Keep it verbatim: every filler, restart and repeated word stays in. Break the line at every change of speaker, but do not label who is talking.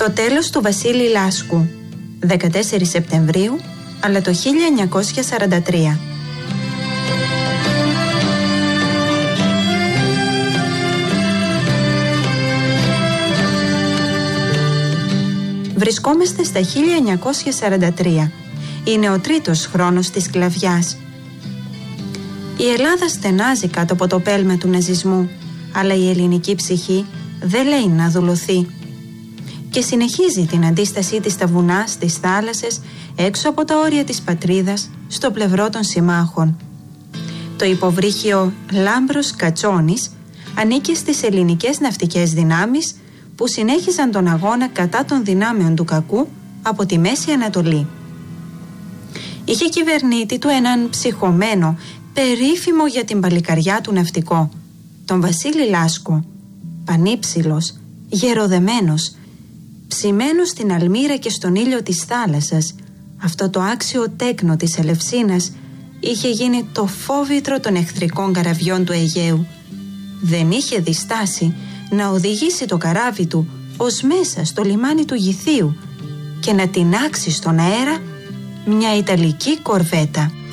Το τέλος του Βασίλη Λάσκου, δεκατέσσερις Σεπτεμβρίου, αλλά το χίλια εννιακόσια σαράντα τρία. Βρισκόμαστε στα χίλια εννιακόσια σαράντα τρία. Είναι ο τρίτος χρόνος της σκλαβιάς. Η Ελλάδα στενάζει κάτω από το πέλμα του ναζισμού, αλλά η ελληνική ψυχή δεν λέει να δουλωθεί. Και συνεχίζει την αντίστασή της στα βουνά, στις θάλασσες, έξω από τα όρια της πατρίδας, στο πλευρό των συμμάχων. Το υποβρύχιο Λάμπρος Κατσόνης ανήκε στις ελληνικές ναυτικές δυνάμεις που συνέχιζαν τον αγώνα κατά των δυνάμεων του κακού από τη Μέση Ανατολή. Είχε κυβερνήτη του έναν ψυχωμένο, περίφημο για την παλικαριά του ναυτικό, τον Βασίλη Λάσκο, πανύψηλος, γεροδεμένος, ψημένος στην αλμύρα και στον ήλιο της θάλασσας. Αυτό το άξιο τέκνο της Ελευσίνας είχε γίνει το φόβητρο των εχθρικών καραβιών του Αιγαίου. Δεν είχε διστάσει να οδηγήσει το καράβι του ως μέσα στο λιμάνι του Γηθίου και να τινάξει στον αέρα μια Ιταλική κορβέτα.